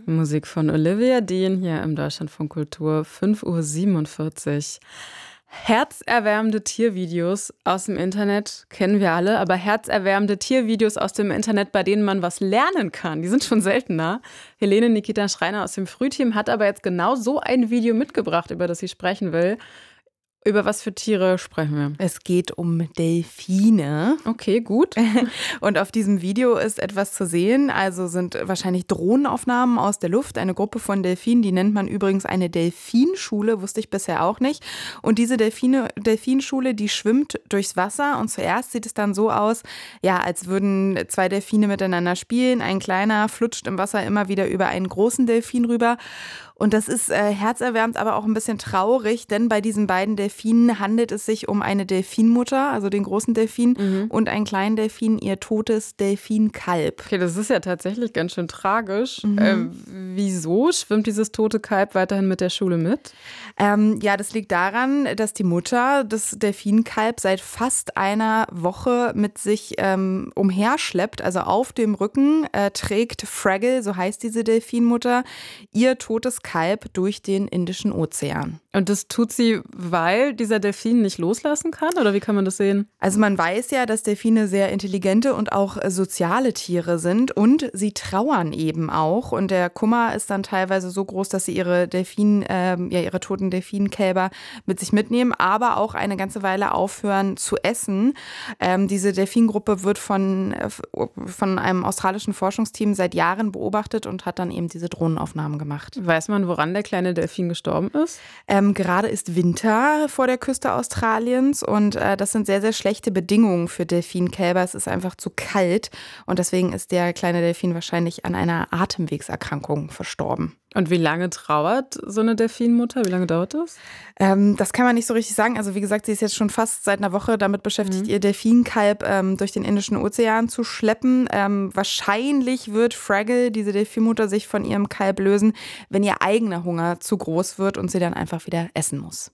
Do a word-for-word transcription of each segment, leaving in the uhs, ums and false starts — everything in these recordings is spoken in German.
Musik von Olivia Dean hier im Deutschlandfunk Kultur, fünf Uhr siebenundvierzig. Herzerwärmende Tiervideos aus dem Internet kennen wir alle, aber herzerwärmende Tiervideos aus dem Internet, bei denen man was lernen kann, die sind schon seltener. Helene Nikita Schreiner aus dem Frühteam hat aber jetzt genau so ein Video mitgebracht, über das sie sprechen will. Über was für Tiere sprechen wir? Es geht um Delfine. Okay, gut. Und auf diesem Video ist etwas zu sehen. Also sind wahrscheinlich Drohnenaufnahmen aus der Luft. Eine Gruppe von Delfinen, die nennt man übrigens eine Delfinschule, wusste ich bisher auch nicht. Und diese Delfine, Delfinschule, die schwimmt durchs Wasser. Und zuerst sieht es dann so aus, ja, als würden zwei Delfine miteinander spielen. Ein kleiner flutscht im Wasser immer wieder über einen großen Delfin rüber. Und das ist äh, herzerwärmend, aber auch ein bisschen traurig, denn bei diesen beiden Delfinen handelt es sich um eine Delfinmutter, also den großen Delfin, mhm. und einen kleinen Delfin, ihr totes Delfinkalb. Okay, das ist ja tatsächlich ganz schön tragisch. Mhm. Äh, wieso schwimmt dieses tote Kalb weiterhin mit der Schule mit? Ähm, ja, das liegt daran, dass die Mutter das Delfinkalb seit fast einer Woche mit sich ähm, umherschleppt, also auf dem Rücken äh, trägt Fraggle, so heißt diese Delfinmutter, ihr totes Kalb durch den Indischen Ozean. Und das tut sie, weil dieser Delfin nicht loslassen kann? Oder wie kann man das sehen? Also man weiß ja, dass Delfine sehr intelligente und auch soziale Tiere sind und sie trauern eben auch. Und der Kummer ist dann teilweise so groß, dass sie ihre Delfin, äh, ja, ihre toten Delfinkälber mit sich mitnehmen, aber auch eine ganze Weile aufhören zu essen. Ähm, diese Delfingruppe wird von, von einem australischen Forschungsteam seit Jahren beobachtet und hat dann eben diese Drohnenaufnahmen gemacht. Weiß man, woran der kleine Delfin gestorben ist? Ähm, gerade ist Winter vor der Küste Australiens und äh, das sind sehr, sehr schlechte Bedingungen für Delfinkälber. Es ist einfach zu kalt und deswegen ist der kleine Delfin wahrscheinlich an einer Atemwegserkrankung verstorben. Und wie lange trauert so eine Delfinmutter? Wie lange dauert das? Ähm, das kann man nicht so richtig sagen. Also wie gesagt, sie ist jetzt schon fast seit einer Woche damit beschäftigt, mhm. ihr Delfinkalb ähm, durch den Indischen Ozean zu schleppen. Ähm, wahrscheinlich wird Fraggle, diese Delfinmutter, sich von ihrem Kalb lösen, wenn ihr eigener Hunger zu groß wird und sie dann einfach wieder essen muss.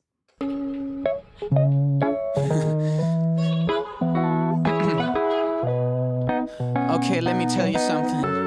Okay, let me tell you something.